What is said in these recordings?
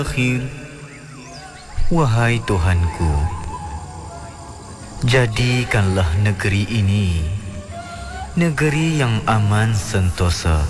akhir. Wahai Tuhanku, jadikanlah negeri ini negeri yang aman sentosa,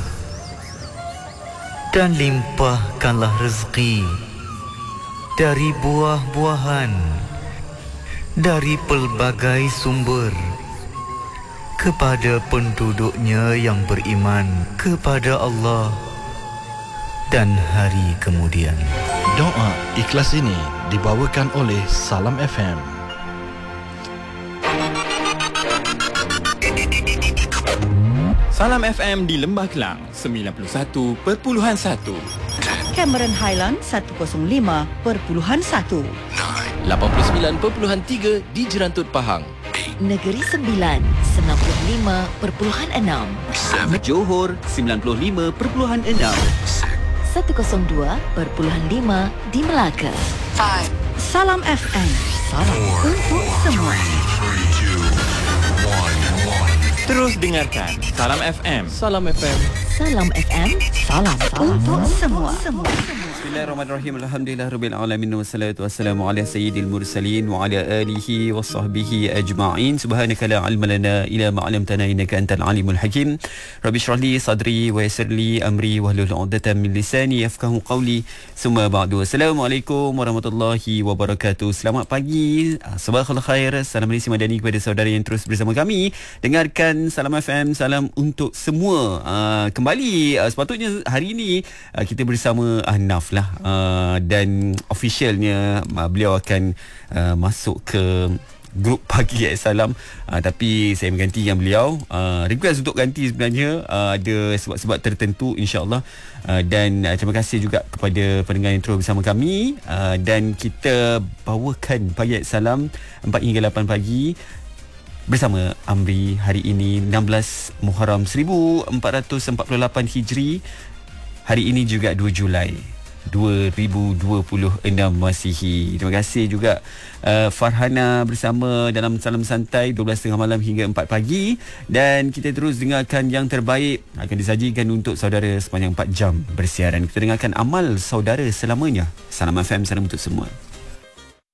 dan limpahkanlah rezeki dari buah-buahan dari pelbagai sumber kepada penduduknya yang beriman kepada Allah dan hari kemudian. Doa ikhlas ini dibawakan oleh Salam FM. Salam FM di Lembah Kelang 91.1, Cameron Highland 105.1, 89.3 di Jerantut Pahang, Negeri Sembilan 95.6, Johor 95.6, 102.5 di Melaka. Salam FM. Salam untuk semua. terus dengarkan Salam FM. Salam FM. Salam FM. Salam Untuk semua. Bismillahirrahmanirrahim. Alhamdulillahirabbil alamin wassalatu wassalamu ala sayyidil mursalin wa ala alihi washabbihi ajma'in. Subhanaka la ilma lana illa ma 'allamtana innaka antal alimul hakim. Rabbi shrah li sadri wa yassir li amri wahlul 'uqdatam min lisani yafqahu qawli. Summa ba'du. Assalamualaikum warahmatullahi wabarakatuh. Selamat pagi. Sabakhul khair. Salam Malaysia Madani kepada saudara yang terus bersama kami. Dengarkan Salam FM. Salam untuk semua. Kembali sepatutnya hari ini kita bersama Ahnaf lah, dan officialnya beliau akan masuk ke grup Pagi Salam, tapi saya menggantikan beliau. Request untuk ganti sebenarnya ada sebab-sebab tertentu, insya-Allah. Dan terima kasih juga kepada pendengar yang terus bersama kami, dan kita bawakan Pagi Salam 4 hingga 8 pagi bersama Amri hari ini 16 Muharram 1448 Hijri. Hari ini juga 2 Julai 2026 Masihi. Terima kasih juga Farhana bersama dalam Salam Santai 12.30 malam hingga 4 pagi. Dan kita terus dengarkan yang terbaik akan disajikan untuk saudara sepanjang 4 jam bersiaran. Kita dengarkan amal saudara selamanya. Salam FM, salam untuk semua.